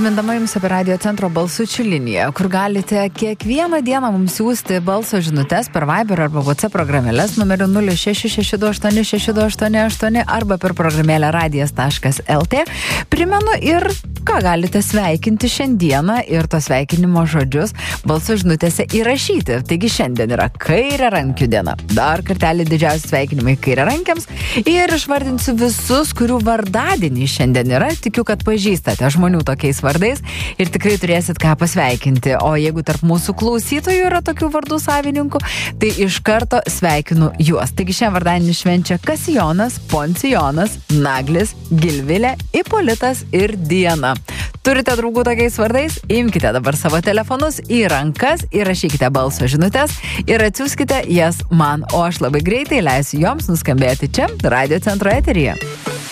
primindama jums apie Radio Centro balsučių liniją, kur galite kiekvieną dieną mums siūsti balso žinutes per Viber arba WhatsApp programėlės numeriu 0666286288 arba per programėlę radijas.lt. Primenu ir ką galite sveikinti šiandieną ir to sveikinimo žodžius balso žinutėse įrašyti. Taigi šiandien yra kairiarankių diena. Dar kartelį didžiausi sveikinimai kairiarankiams ir išvardinsiu visus, kurių vardadienį šiandien yra. Tikiu, kad pažįstate žmonių tokiais vardais ir tikrai turėsit ką pasveikinti. O jeigu tarp mūsų klausytojų yra tokių vardų savininkų, tai iš karto sveikinu juos. Taigi šiandien vardadienį švenčia Kasijonas, Poncijonas, Naglis, Gilvilė, Ipolitas ir Diana. Turite draugų tokiais vardais? Imkite dabar savo telefonus į rankas, įrašykite balso žinutes ir atsiųskite jas man. O aš labai greitai leisiu joms nuskambėti čia Radio Centro eteryje.